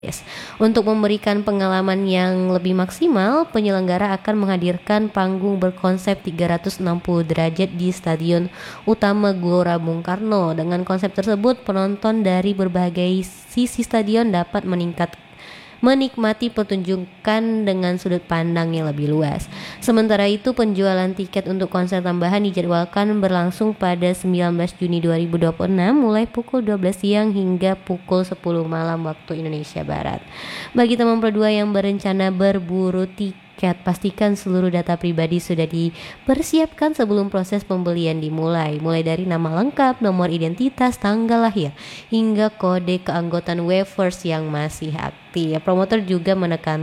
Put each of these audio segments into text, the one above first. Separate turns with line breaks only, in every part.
Yes. Untuk memberikan pengalaman yang lebih maksimal, penyelenggara akan menghadirkan panggung berkonsep 360 derajat di Stadion Utama Gelora Bung Karno. Dengan konsep tersebut, penonton dari berbagai sisi stadion dapat menikmati pertunjukan dengan sudut pandang yang lebih luas. Sementara itu, penjualan tiket untuk konser tambahan dijadwalkan berlangsung pada 19 Juni 2026 mulai pukul 12 siang hingga pukul 10 malam waktu Indonesia Barat. Bagi teman berdua yang berencana berburu tiket, pastikan seluruh data pribadi sudah dipersiapkan sebelum proses pembelian dimulai, mulai dari nama lengkap, nomor identitas, tanggal lahir, hingga kode keanggotaan waivers yang masih aktif. Promotor juga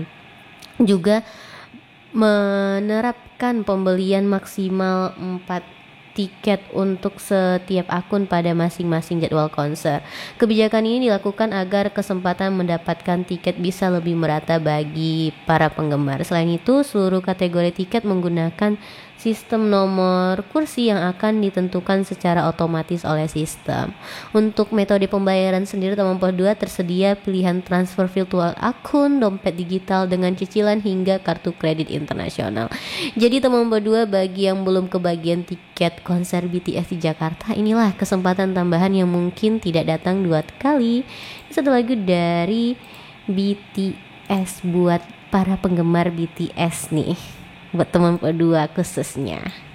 menerapkan pembelian maksimal 4 tiket untuk setiap akun pada masing-masing jadwal konser. Kebijakan ini dilakukan agar kesempatan mendapatkan tiket bisa lebih merata bagi para penggemar. Selain itu, seluruh kategori tiket menggunakan sistem nomor kursi yang akan ditentukan secara otomatis oleh sistem. Untuk metode pembayaran sendiri, teman berdua tersedia pilihan transfer virtual akun, dompet digital dengan cicilan hingga kartu kredit internasional. Jadi teman berdua, bagi yang belum kebagian tiket konser BTS di Jakarta, inilah kesempatan tambahan yang mungkin tidak datang 2 kali. Ini satu lagu dari BTS buat para penggemar BTS nih, buat teman berdua khususnya.